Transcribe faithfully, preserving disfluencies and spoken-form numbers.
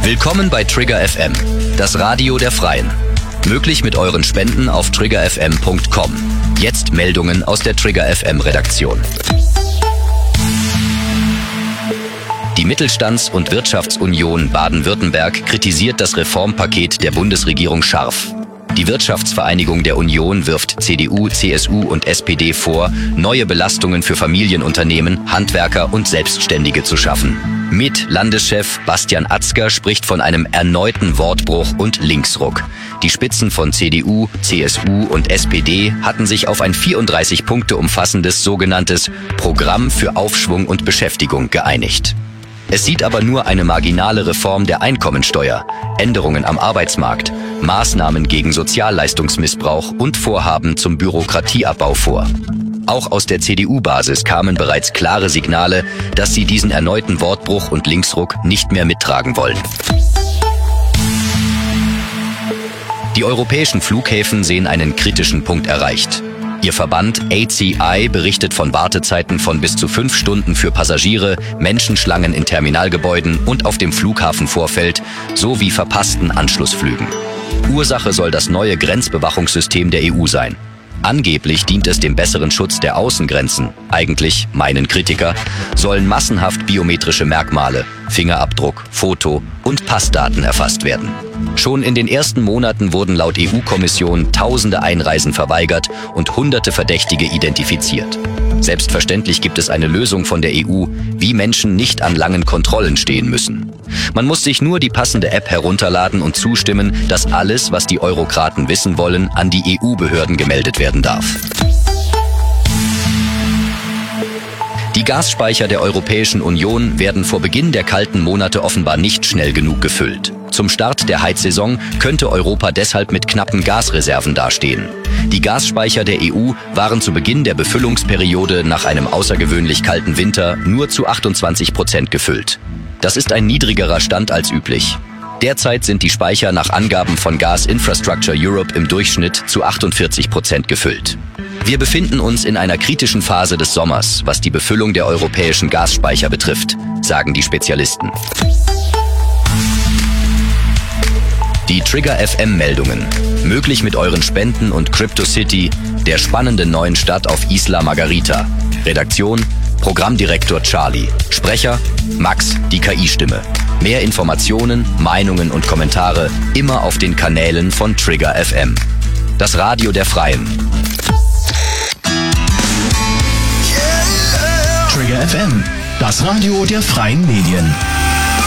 Willkommen bei Trigger F M, das Radio der Freien. Möglich mit euren Spenden auf trigger f m punkt com. Jetzt Meldungen aus der Trigger F M Redaktion. Die Mittelstands- und Wirtschaftsunion Baden-Württemberg kritisiert das Reformpaket der Bundesregierung scharf. Die Wirtschaftsvereinigung der Union wirft C D U, C S U und S P D vor, neue Belastungen für Familienunternehmen, Handwerker und Selbstständige zu schaffen. Mit-Landeschef Bastian Atzger spricht von einem erneuten Wortbruch und Linksruck. Die Spitzen von C D U, C S U und S P D hatten sich auf ein vierunddreißig Punkte umfassendes sogenanntes Programm für Aufschwung und Beschäftigung geeinigt. Es sieht aber nur eine marginale Reform der Einkommensteuer, Änderungen am Arbeitsmarkt, Maßnahmen gegen Sozialleistungsmissbrauch und Vorhaben zum Bürokratieabbau vor. Auch aus der C D U-Basis kamen bereits klare Signale, dass sie diesen erneuten Wortbruch und Linksruck nicht mehr mittragen wollen. Die europäischen Flughäfen sehen einen kritischen Punkt erreicht. Ihr Verband A C I berichtet von Wartezeiten von bis zu fünf Stunden für Passagiere, Menschenschlangen in Terminalgebäuden und auf dem Flughafenvorfeld sowie verpassten Anschlussflügen. Ursache soll das neue Grenzbewachungssystem der E U sein. Angeblich dient es dem besseren Schutz der Außengrenzen. Eigentlich, meinen Kritiker, sollen massenhaft biometrische Merkmale, Fingerabdruck, Foto und Passdaten erfasst werden. Schon in den ersten Monaten wurden laut E U-Kommission tausende Einreisen verweigert und hunderte Verdächtige identifiziert. Selbstverständlich gibt es eine Lösung von der E U, wie Menschen nicht an langen Kontrollen stehen müssen. Man muss sich nur die passende App herunterladen und zustimmen, dass alles, was die Eurokraten wissen wollen, an die E U-Behörden gemeldet werden darf. Die Gasspeicher der Europäischen Union werden vor Beginn der kalten Monate offenbar nicht schnell genug gefüllt. Zum Start der Heizsaison könnte Europa deshalb mit knappen Gasreserven dastehen. Die Gasspeicher der E U waren zu Beginn der Befüllungsperiode nach einem außergewöhnlich kalten Winter nur zu achtundzwanzig Prozent gefüllt. Das ist ein niedrigerer Stand als üblich. Derzeit sind die Speicher nach Angaben von Gas Infrastructure Europe im Durchschnitt zu achtundvierzig Prozent gefüllt. Wir befinden uns in einer kritischen Phase des Sommers, was die Befüllung der europäischen Gasspeicher betrifft, sagen die Spezialisten. Die Trigger F M-Meldungen. Möglich mit euren Spenden und CryptoCity, der spannenden neuen Stadt auf Isla Margarita. Redaktion: Programmdirektor Charlie. Sprecher: Max, die K I-Stimme. Mehr Informationen, Meinungen und Kommentare immer auf den Kanälen von Trigger F M. Das Radio der Freien. Trigger F M, das Radio der Freien Medien.